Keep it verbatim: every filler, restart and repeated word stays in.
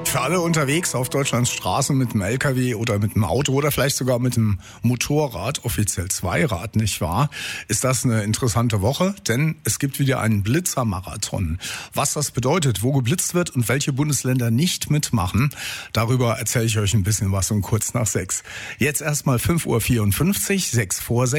Für alle unterwegs auf Deutschlands Straßen mit dem L K W oder mit dem Auto oder vielleicht sogar mit dem Motorrad, offiziell Zweirad, nicht wahr? Ist das eine interessante Woche? Denn es gibt wieder einen Blitzermarathon. Was das bedeutet, wo geblitzt wird und welche Bundesländer nicht mitmachen, darüber erzähle ich euch ein bisschen was um kurz nach sechs. Jetzt erstmal fünf Uhr vierundfünfzig, sechs vor sechs.